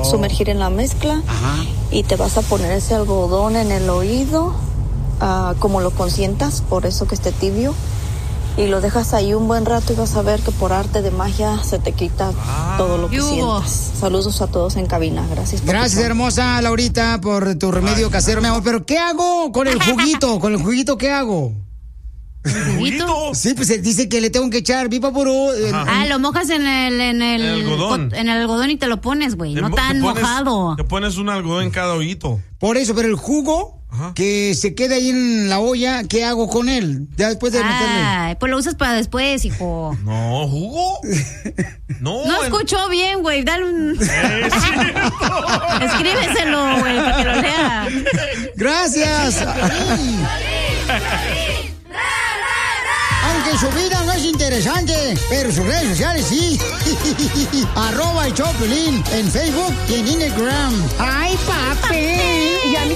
sumergir en la mezcla. Ajá. Y te vas a poner ese algodón en el oído, como lo consientas, por eso que esté tibio. Y lo dejas ahí un buen rato y vas a ver que por arte de magia se te quita todo lo que sientas. Saludos a todos en cabina. Gracias. Gracias, hermosa Laurita, por tu remedio casero, mi amor. Pero ¿qué hago con el juguito? ¿Con el juguito qué hago? ¿El juguito? Sí, pues dice que le tengo que echar Viva Puro. Lo mojas en el algodón. En el algodón y te lo pones, güey. No tan mojado. Te pones un algodón en cada oído. Por eso, pero el jugo que se queda ahí en la olla, ¿qué hago con él? Ya después de meterle. Pues lo usas para después, hijo. No, ¿jugo? No escuchó bien, güey. Dale un... Escríbeselo, güey, para que lo lea. Gracias. Aunque su vida no es interesante, pero sus redes sociales sí. @el Choplin en Facebook y en Instagram. ¡Ay, papi!